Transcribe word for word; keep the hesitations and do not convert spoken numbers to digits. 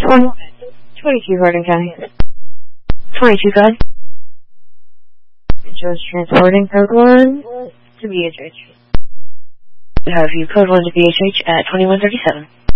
twenty-two Hardin County. twenty-two God. Just transporting code one to B H H. Have you code one to B H H at twenty-one thirty-seven.